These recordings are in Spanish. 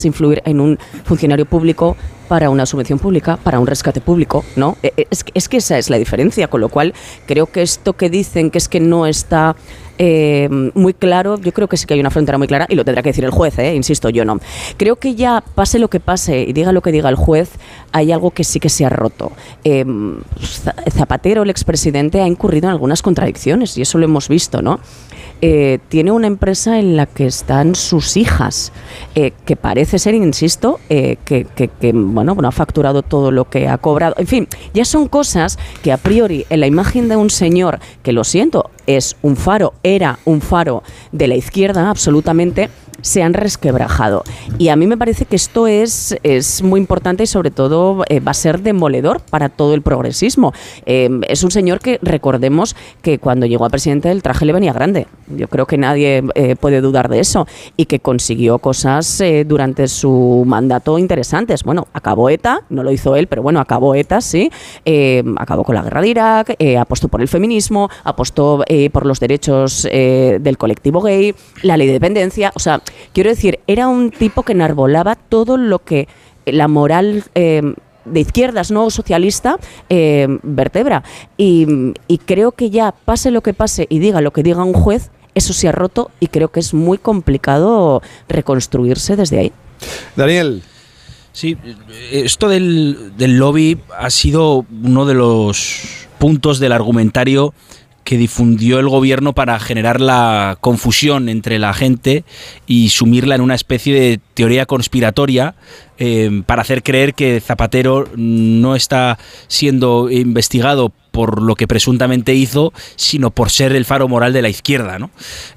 influir en un funcionario público para una subvención pública, para un rescate público, ¿no? Es que esa es la diferencia, con lo cual creo que esto que dicen que es que no está muy claro, yo creo que sí que hay una frontera muy clara y lo tendrá que decir el juez, insisto, yo no. Creo que ya pase lo que pase y diga lo que diga el juez, hay algo que sí que se ha roto. Zapatero, el expresidente, ha incurrido en algunas contradicciones y eso lo hemos visto, ¿no? Tiene una empresa en la que están sus hijas, que parece ser, insisto, que bueno, ha facturado todo lo que ha cobrado. En fin, ya son cosas que a priori en la imagen de un señor que, lo siento, es un faro, era un faro de la izquierda absolutamente, se han resquebrajado. Y a mí me parece que esto es muy importante y sobre todo va a ser demoledor para todo el progresismo. Es un señor que, recordemos que cuando llegó a presidente el traje le venía grande. Yo creo que nadie puede dudar de eso. Y que consiguió cosas durante su mandato interesantes. Bueno, acabó ETA, no lo hizo él, pero bueno, acabó ETA, sí. Acabó con la guerra de Irak, apostó por el feminismo, apostó por los derechos del colectivo gay, la ley de dependencia, o sea, quiero decir, era un tipo que enarbolaba todo lo que la moral de izquierdas, no socialista, vertebra. Y creo que ya pase lo que pase y diga lo que diga un juez, eso se ha roto y creo que es muy complicado reconstruirse desde ahí. Daniel. Sí, esto del lobby ha sido uno de los puntos del argumentario que difundió el gobierno para generar la confusión entre la gente y sumirla en una especie de teoría conspiratoria para hacer creer que Zapatero no está siendo investigado por lo que presuntamente hizo, sino por ser el faro moral de la izquierda, ¿no?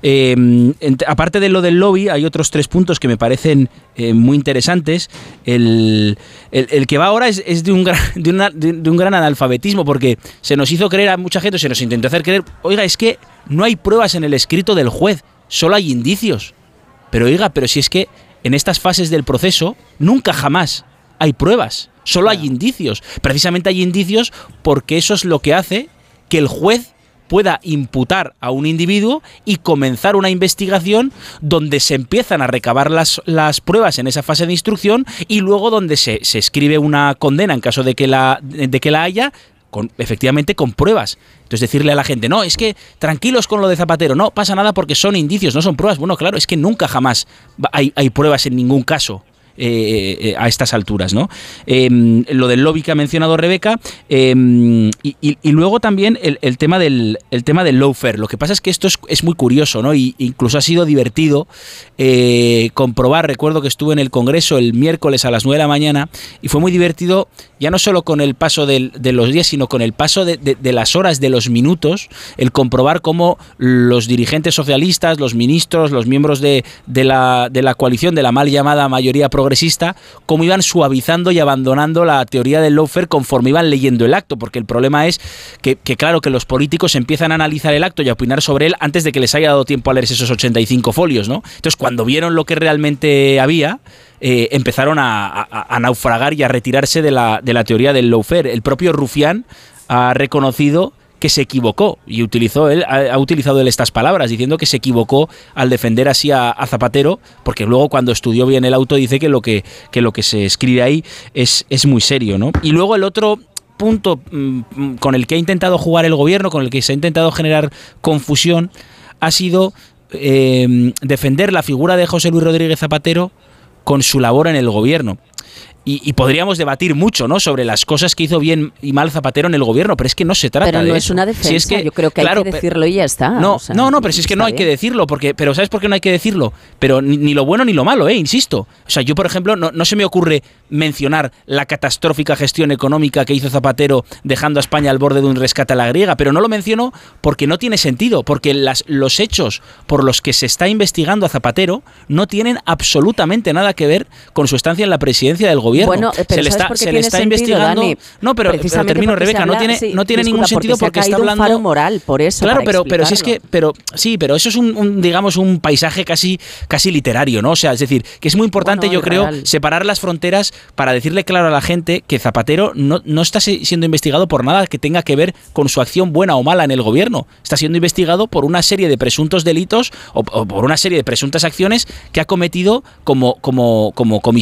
Aparte de lo del lobby, hay otros 3 puntos que me parecen muy interesantes. El que va ahora es de un gran analfabetismo, porque se nos hizo creer a mucha gente, se nos intentó hacer creer, oiga, es que no hay pruebas en el escrito del juez, solo hay indicios. Pero oiga, pero si es que en estas fases del proceso nunca jamás hay pruebas. Solo hay indicios. Precisamente hay indicios porque eso es lo que hace que el juez pueda imputar a un individuo y comenzar una investigación donde se empiezan a recabar las pruebas en esa fase de instrucción y luego donde se escribe una condena en caso de que la haya, efectivamente con pruebas. Entonces decirle a la gente, no, es que tranquilos con lo de Zapatero, no pasa nada porque son indicios, no son pruebas. Bueno, claro, es que nunca jamás hay pruebas en ningún caso. A estas alturas, ¿no? Lo del lobby que ha mencionado Rebeca y luego también el tema del lawfare. Lo que pasa es que esto es muy curioso, ¿no? Y incluso ha sido divertido comprobar. Recuerdo que estuve en el Congreso el miércoles a las 9 de la mañana y fue muy divertido, ya no solo con el paso de los días, sino con el paso de las horas, de los minutos, el comprobar cómo los dirigentes socialistas, los ministros, los miembros de la coalición, de la mal llamada mayoría progresista, cómo iban suavizando y abandonando la teoría del lawfare conforme iban leyendo el acto, porque el problema es que claro, que los políticos empiezan a analizar el acto y a opinar sobre él antes de que les haya dado tiempo a leer esos 85 folios, ¿no? Entonces, cuando vieron lo que realmente había, empezaron a naufragar y a retirarse de la teoría del lawfare. El propio Rufián ha reconocido que se equivocó y ha utilizado él estas palabras, diciendo que se equivocó al defender así a Zapatero, porque luego cuando estudió bien el auto dice que lo que se escribe ahí es muy serio, ¿no? Y luego el otro punto con el que ha intentado jugar el gobierno, con el que se ha intentado generar confusión, ha sido defender la figura de José Luis Rodríguez Zapatero con su labor en el gobierno. Y podríamos debatir mucho, ¿no?, sobre las cosas que hizo bien y mal Zapatero en el gobierno, pero es que no se trata de eso. Pero no es una defensa, si es que, yo creo que claro, hay que decirlo y ya está. No, pero si es que no hay que decirlo, pero ¿sabes por qué no hay que decirlo? Pero ni lo bueno ni lo malo, insisto. O sea, yo, por ejemplo, no se me ocurre mencionar la catastrófica gestión económica que hizo Zapatero dejando a España al borde de un rescate a la griega, pero no lo menciono porque no tiene sentido, porque los hechos por los que se está investigando a Zapatero no tienen absolutamente nada que ver con su estancia en la presidencia del gobierno. Bueno, pero se le está investigando. Dani, no, pero termino, Rebeca, no tiene ningún sentido porque está hablando un faro moral, por eso. Claro, pero si es que pero eso es un paisaje casi literario, ¿no? O sea, es decir, que es muy importante, yo creo, separar las fronteras para decirle claro a la gente que Zapatero no está siendo investigado por nada que tenga que ver con su acción buena o mala en el gobierno. Está siendo investigado por una serie de presuntos delitos o por una serie de presuntas acciones que ha cometido como comisario